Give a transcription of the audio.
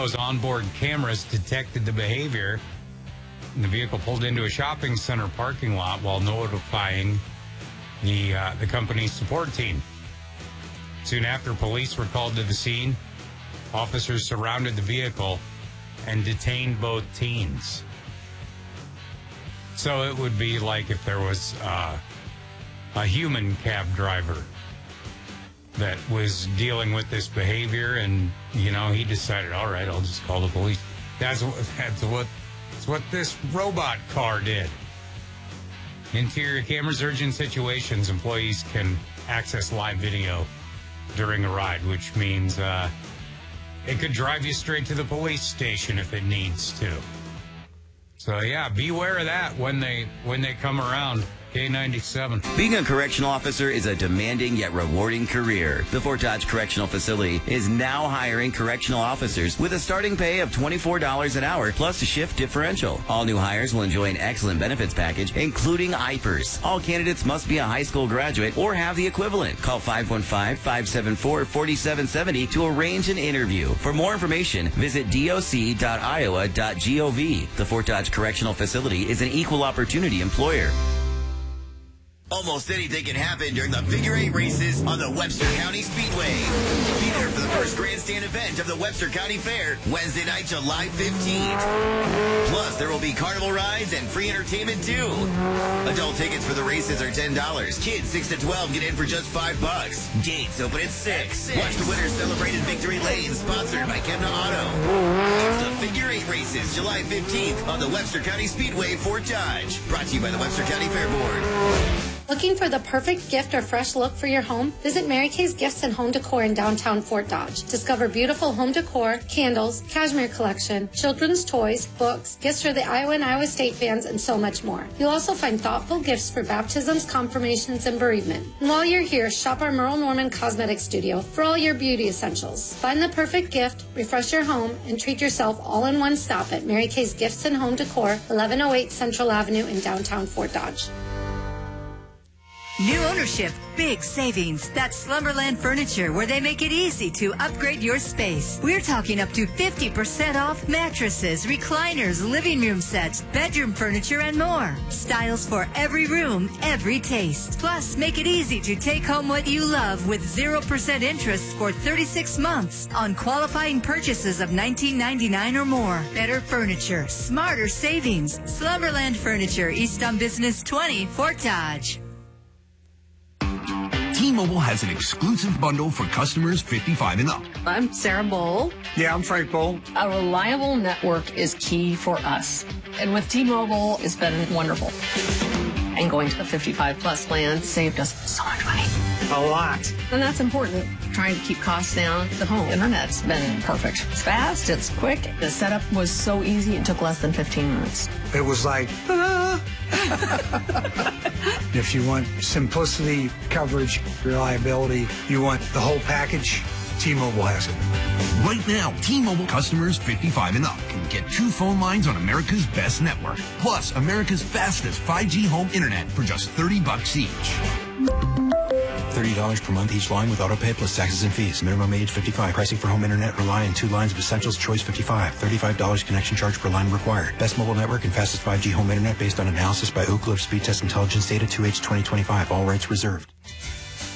those onboard cameras detected the behavior, and the vehicle pulled into a shopping center parking lot while notifying the company's support team. Soon after, police were called to the scene. Officers surrounded the vehicle and detained both teens. So it would be like if there was a human cab driver that was dealing with this behavior, and he decided, all right, I'll just call the police. That's what this robot car did. Interior cameras, urgent situations, employees can access live video during a ride, which means it could drive you straight to the police station if it needs to. So yeah, beware of that when they come around. K97. Being a correctional officer is a demanding yet rewarding career. The Fort Dodge Correctional Facility is now hiring correctional officers with a starting pay of $24 an hour plus a shift differential. All new hires will enjoy an excellent benefits package, including IPERS. All candidates must be a high school graduate or have the equivalent. Call 515-574-4770 to arrange an interview. For more information, visit doc.iowa.gov. The Fort Dodge Correctional Facility is an equal opportunity employer. Almost anything can happen during the Figure 8 races on the Webster County Speedway. Be there for the first grandstand event of the Webster County Fair, Wednesday night, July 15th. Plus, there will be carnival rides and free entertainment, too. Adult tickets for the races are $10. Kids 6 to 12 get in for just $5. Gates open at 6. Watch the winners celebrate in Victory Lane, sponsored by Kemna Auto. It's the Figure 8 races, July 15th on the Webster County Speedway, Fort Dodge. Brought to you by the Webster County Fair Board. Looking for the perfect gift or fresh look for your home? Visit Mary Kay's Gifts and Home Decor in downtown Fort Dodge. Discover beautiful home decor, candles, cashmere collection, children's toys, books, gifts for the Iowa and Iowa State fans, and so much more. You'll also find thoughtful gifts for baptisms, confirmations, and bereavement. And while you're here, shop our Merle Norman Cosmetic Studio for all your beauty essentials. Find the perfect gift, refresh your home, and treat yourself all in one stop at Mary Kay's Gifts and Home Decor, 1108 Central Avenue in downtown Fort Dodge. New ownership, big savings. That's Slumberland Furniture, where they make it easy to upgrade your space. We're talking up to 50% off mattresses, recliners, living room sets, bedroom furniture, and more. Styles for every room, every taste. Plus, make it easy to take home what you love with 0% interest for 36 months on qualifying purchases of $19.99 or more. Better furniture, smarter savings. Slumberland Furniture, East on Business 20, Fort Dodge. T-Mobile has an exclusive bundle for customers 55 and up. I'm Sarah Bowl. Yeah, I'm Frank Bowl. A reliable network is key for us. And with T-Mobile, it's been wonderful. And going to the 55-plus plan saved us so much money. A lot. And that's important. Trying to keep costs down. The home internet's been perfect. It's fast, it's quick. The setup was so easy, it took less than 15 minutes. It was like, ta-da! If you want simplicity, coverage, reliability, you want the whole package, T-Mobile has it. Right now, T-Mobile customers 55 and up can get 2 phone lines on America's best network, plus America's fastest 5G home internet for just $30 each. $30 per month each line with autopay plus taxes and fees. Minimum age 55. Pricing for home internet rely on 2 lines of Essentials Choice 55. $35 connection charge per line required. Best mobile network and fastest 5G home internet based on analysis by Oak Grove Speed Test Intelligence Data 2H 2025. All rights reserved.